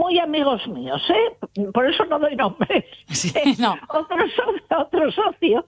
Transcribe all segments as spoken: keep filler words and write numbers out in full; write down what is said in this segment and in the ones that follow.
muy amigos míos, ¿eh? Por eso no doy nombres. Sí, no. Otro socio, otro socio.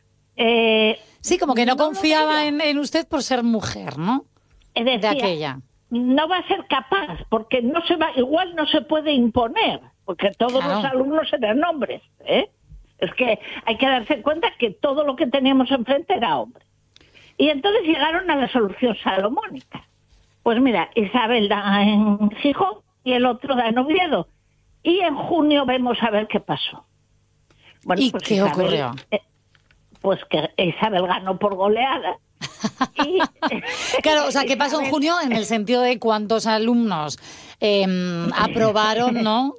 Eh, sí, como que no, no confiaba en, en usted por ser mujer, ¿no? Decía, de aquella. No va a ser capaz, porque no se va, igual no se puede imponer, porque todos claro. los alumnos eran hombres, ¿eh? Es que hay que darse cuenta que todo lo que teníamos enfrente era hombre. Y entonces llegaron a la solución salomónica. Pues mira, Isabel da en Gijón y el otro da en Oviedo. Y en junio vemos a ver qué pasó. Bueno, ¿Y pues qué Isabel, ocurrió? Eh, pues que Isabel ganó por goleada. Y, claro, o sea, ¿qué pasó en junio? En el sentido de cuántos alumnos eh, aprobaron, ¿no?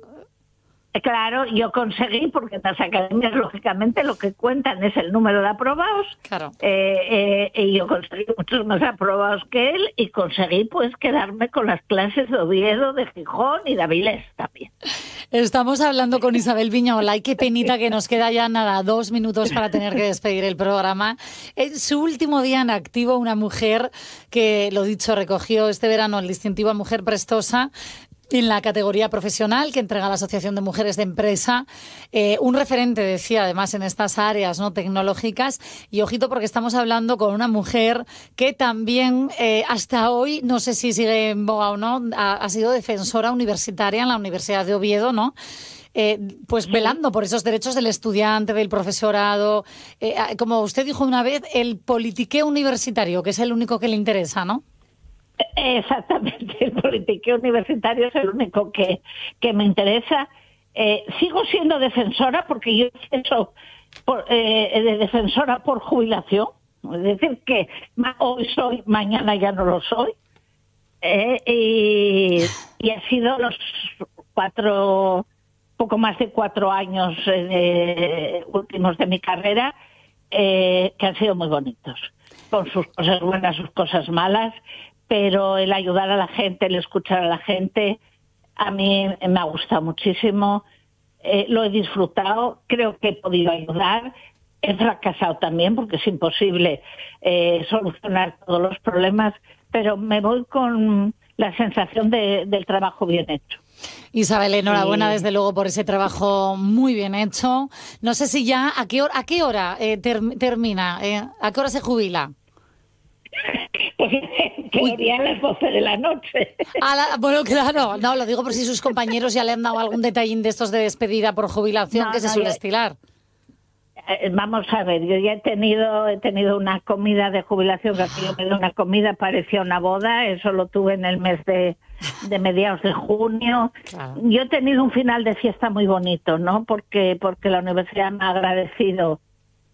Claro, yo conseguí, porque en las academias, lógicamente, lo que cuentan es el número de aprobados. Claro. Eh, eh, y yo conseguí muchos más aprobados que él y conseguí, pues, quedarme con las clases de Oviedo, de Gijón y de Avilés también. Estamos hablando con Isabel Viñola y qué penita que nos queda ya nada, dos minutos para tener que despedir el programa. En su último día en activo, una mujer que, lo dicho, recogió este verano el distintivo a Mujer Prestosa en la categoría profesional que entrega la Asociación de Mujeres de Empresa, eh, un referente, decía, además en estas áreas no tecnológicas, y ojito porque estamos hablando con una mujer que también eh, hasta hoy, no sé si sigue en boga o no, ha, ha sido defensora universitaria en la Universidad de Oviedo, ¿no? Eh, pues sí. velando por esos derechos del estudiante, del profesorado, eh, como usted dijo una vez, el politiqueo universitario, que es el único que le interesa, ¿no? Exactamente, el politiqueo universitario es el único que, que me interesa. Eh, sigo siendo defensora porque yo eso por, eh, de defensora por jubilación, es decir que hoy soy, mañana ya no lo soy, eh, y, y ha sido los cuatro, poco más de cuatro años eh, últimos de mi carrera eh, que han sido muy bonitos, con sus cosas buenas, sus cosas malas. Pero el ayudar a la gente, el escuchar a la gente, a mí me ha gustado muchísimo, eh, lo he disfrutado, creo que he podido ayudar, he fracasado también porque es imposible eh, solucionar todos los problemas, pero me voy con la sensación de, del trabajo bien hecho. Isabel, enhorabuena sí. desde luego por ese trabajo muy bien hecho. No sé si ya, ¿a qué hora, a qué hora eh, ter, termina? Eh, ¿A qué hora se jubila? Pues teoría a las doce de la noche. A la, bueno, claro, no, lo digo por si sus compañeros ya le han dado algún detallín de estos de despedida por jubilación no, que se no, suele yo, estilar. Vamos a ver, yo ya he tenido he tenido una comida de jubilación, que aquí yo me doy una comida, parecía una boda, eso lo tuve en el mes de, de mediados de junio. Claro. Yo he tenido un final de fiesta muy bonito, ¿no? Porque, porque la universidad me ha agradecido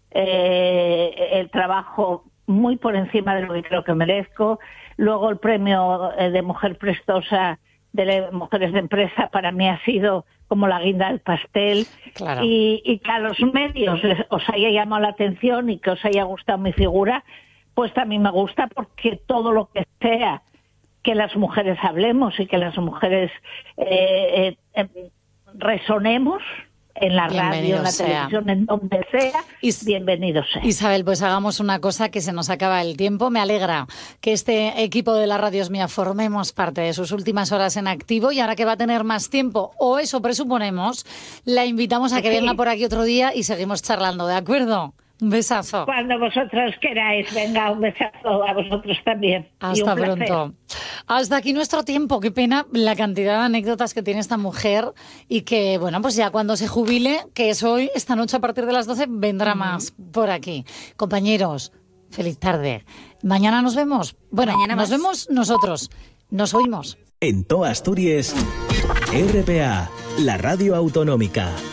eh, el trabajo muy por encima de lo que creo que merezco. Luego el premio de Mujer Prestosa de Mujeres de Empresa para mí ha sido como la guinda del pastel. Claro. Y, y que a los medios les, os haya llamado la atención y que os haya gustado mi figura, pues también me gusta porque todo lo que sea que las mujeres hablemos y que las mujeres eh, eh, resonemos en la radio, en la sea. televisión, en donde sea, Is- bienvenido sea. Isabel, pues hagamos una cosa, que se nos acaba el tiempo. Me alegra que este equipo de la Radio Es Mía formemos parte de sus últimas horas en activo, y ahora que va a tener más tiempo, o eso presuponemos, la invitamos a que sí. venga por aquí otro día y seguimos charlando, ¿de acuerdo? Un besazo. Cuando vosotros queráis, venga, un besazo a vosotros también. Hasta pronto. Hasta aquí nuestro tiempo. Qué pena la cantidad de anécdotas que tiene esta mujer, y que, bueno, pues ya cuando se jubile, que es hoy, esta noche a partir de las doce, vendrá mm. más por aquí. Compañeros, feliz tarde. Mañana nos vemos. Bueno, Mañana nos más. vemos nosotros. Nos oímos. En todas Asturias, R P A, la radio autonómica.